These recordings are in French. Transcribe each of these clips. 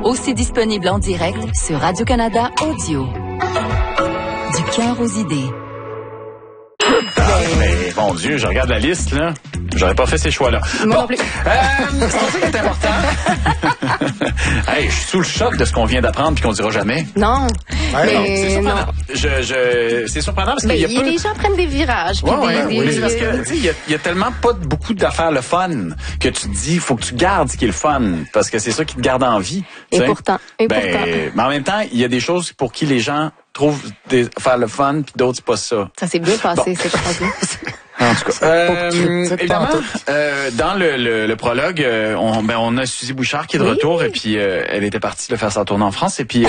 Aussi disponible en direct sur Radio-Canada Audio. Du cœur aux idées. Mais mon Dieu, je regarde la liste, là. J'aurais pas fait ces choix-là. Moi non plus. C'est pour ça qui est important. Hey, je suis sous le choc de ce qu'on vient d'apprendre puis qu'on dira jamais. Non. Ouais, non, mais c'est surprenant. non. C'est surprenant parce Mais qu'il y a peu... les gens prennent des virages. Puis Mais c'est parce que, tu sais, il y a tellement pas beaucoup d'affaires le fun que tu te dis, il faut que tu gardes ce qui est le fun parce que c'est ça qui te garde en vie. Et pourtant. Mais en même temps, il y a des choses pour qui les gens trouvent faire le fun puis d'autres, c'est pas ça. Ça s'est bien passé, cette phrase-là. En tout cas, évidemment, dans le prologue, on a Suzy Bouchard qui est de retour et puis elle était partie de faire sa tournée en France et puis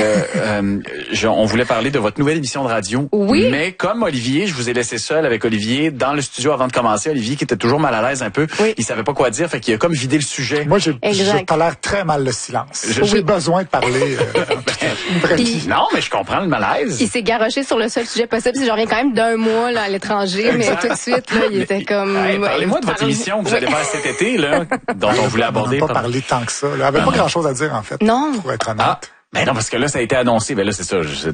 on voulait parler de votre nouvelle émission de radio. Oui. Mais comme Olivier, je vous ai laissé seul avec Olivier dans le studio avant de commencer. Olivier qui était toujours mal à l'aise un peu, il savait pas quoi dire, fait qu'il a comme vidé le sujet. Moi, je tolère très mal le silence. J'ai besoin de parler. Non, mais je comprends le malaise. Il s'est garoché sur le seul sujet possible. Si je reviens quand même d'un mois là, à l'étranger, mais tout de suite, là, il était comme... Parlez-moi de votre émission que vous allez faire cet été, là, dont on voulait aborder. On n'a pas parlé tant que ça. Il n'y avait pas grand-chose à dire, en fait. Non. Pour être honnête. Ben non, parce que là, ça a été annoncé. Ben là, c'est ça.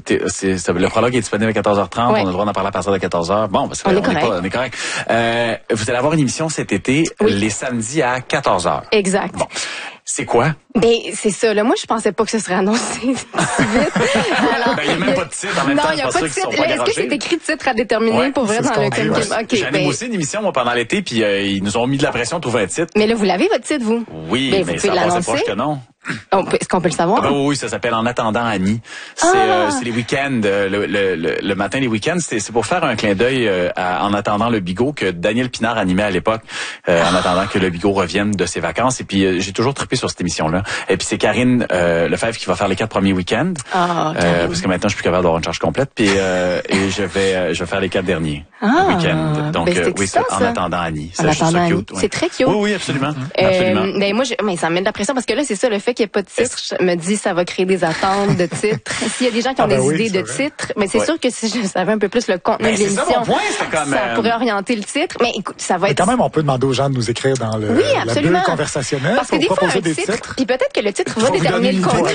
Le prologue est disponible à 14h30. On a le droit d'en parler à partir de 14h. Bon, ben, on est correct. Vous allez avoir une émission cet été, les samedis à 14h. Exact. Bon. C'est quoi? Ben, c'est ça. Là, moi, je pensais pas que ce serait annoncé si vite. Alors, il n'y a même pas de titre en même temps. Non, il n'y a pas de titre. Est-ce que c'est écrit titre à déterminer pour vrai dans le thème? J'anime aussi une émission, moi, pendant l'été, puis ils nous ont mis de la pression de trouver un titre. Mais là, vous l'avez, votre titre, vous? Oui, mais ça passe proche que non. Est-ce qu'on peut le savoir? Oui, ça s'appelle En attendant Annie. C'est les week-ends, le matin, les week-ends, c'est pour faire un clin d'œil En attendant le bigot que Daniel Pinard animait à l'époque, en attendant que le bigot revienne de ses vacances. Et puis j'ai toujours trippé sur cette émission-là. Et puis c'est Karine Lefebvre qui va faire les 4 premiers week-ends, parce que maintenant je suis plus capable d'avoir une charge complète. Puis et je vais faire les 4 derniers week-ends. Donc oui, c'est En attendant Annie. En attendant Annie. C'est très cute. Oui, absolument. Absolument. Mais moi, ça me met de la pression parce que là, c'est ça, le fait qu'il n'y ait pas de titre, je me dis ça va créer des attentes de titres. S'il y a des gens qui ont des idées de titres, mais c'est sûr que si je savais un peu plus le contenu de l'émission, ça pourrait orienter le titre. Mais écoute, ça va être... quand même, on peut demander aux gens de nous écrire dans la bulle conversationnelle pour proposer des titres. Puis peut-être que le titre va déterminer le contenu.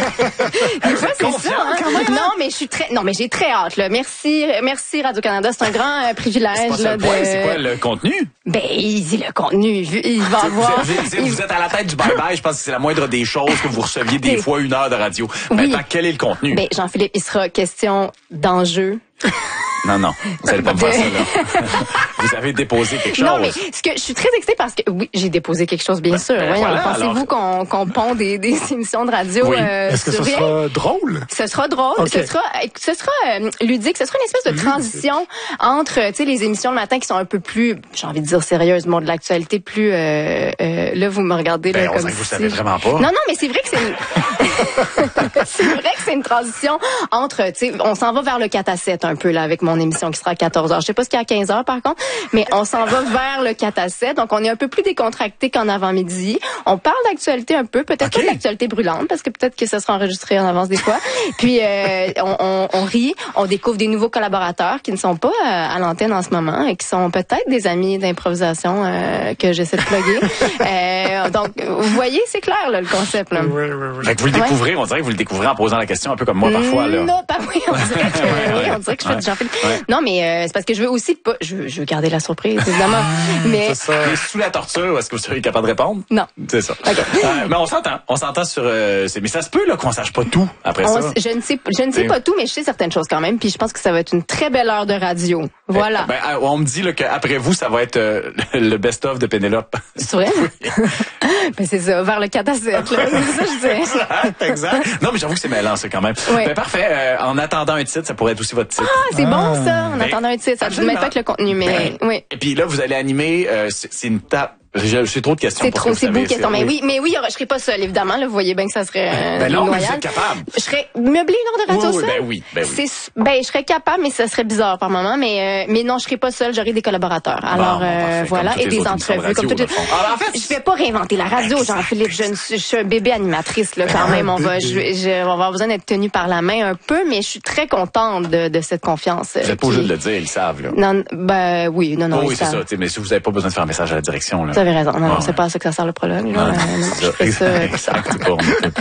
Des fois, c'est ça. Non, mais j'ai très hâte. Là. Merci Radio-Canada. C'est un grand privilège. C'est quoi le contenu? Ben, le contenu. Il va avoir... Vous êtes à la tête du bye-bye. Je pense que c'est la moindre des choses que vous receviez des fois 1 heure de radio. Maintenant, quel est le contenu? Ben, Jean-Philippe, il sera question d'enjeux. Non, vous allez pas me faire ça, là. Vous avez déposé quelque chose. Non, mais je suis très excitée parce que, oui, j'ai déposé quelque chose, bien sûr. Voyons, pensez-vous qu'on pond des émissions de radio Est-ce que ce sera drôle? Ce sera drôle. Okay. Ce sera ludique. Ce sera une espèce de transition entre, tu sais, les émissions le matin qui sont un peu plus, j'ai envie de dire sérieuses, de l'actualité plus, là, vous me regardez, là, comme vous savez vraiment pas. Non, mais c'est vrai que c'est une transition entre, tu sais, on s'en va vers le 4-7 un peu, là, avec mon émission qui sera à 14h. Je sais pas ce qu'il y a à 15h, par contre, mais on s'en va vers le 4-7. Donc, on est un peu plus décontracté qu'en avant-midi. On parle d'actualité un peu, peut-être pas de l'actualité brûlante, parce que peut-être que ça sera enregistré en avance des fois. Puis, on rit, on découvre des nouveaux collaborateurs qui ne sont pas à l'antenne en ce moment et qui sont peut-être des amis d'improvisation que j'essaie de plugger. Donc, vous voyez, c'est clair, là, le concept. Là. Oui. Fait que vous le découvrez, on dirait que vous le découvrez en posant la question un peu comme moi parfois. Là. Non, pas oui, on dirait que je fais du Jean-Philippe. Non, mais c'est parce que je veux aussi pas... Je veux garder la surprise, évidemment. Mais sous la torture, est-ce que vous seriez capable de répondre? Non. C'est ça. Okay. Mais on s'entend sur... mais ça se peut là qu'on sache pas tout après ça. Je ne sais pas tout, mais je sais certaines choses quand même. Puis je pense que ça va être une très belle heure de radio. Voilà. On me dit là, qu'après vous, ça va être le best-of de Pénélope. C'est vrai? Ben c'est ça, vers le 4-7. Là. C'est ça, je dis. Exact. Non, mais j'avoue que c'est mêlant, ça, quand même. Oui. Ben, parfait. En attendant un titre, ça pourrait être aussi votre titre. C'est bon, ça. En attendant un titre. Ça ne met pas que le contenu, mais oui. Et puis là, vous allez animer, c'est une table. J'ai trop de questions. C'est beaucoup de questions. Mais oui, je serai pas seule, évidemment. Là, vous voyez bien que ça serait non, mais vous êtes capable. Je serais meublée une heure de radio seule. Oui. Je serais capable, mais ça serait bizarre par moment. Mais non, je serais pas seule. J'aurai des collaborateurs. Alors voilà, et des entrevues comme toutes. En fait, je vais pas réinventer la radio, Jean-Philippe. Je suis un bébé animatrice là quand même. On va avoir besoin d'être tenu par la main un peu, mais je suis très contente de cette confiance. Vous êtes pas obligé de le dire, ils savent là. Non, oui, non. Oui, c'est ça. Mais si vous avez pas besoin de faire un message à la direction là. Vous avez raison. Non, c'est pas à ça que ça sert le prologue. Non, c'est ça. Exact.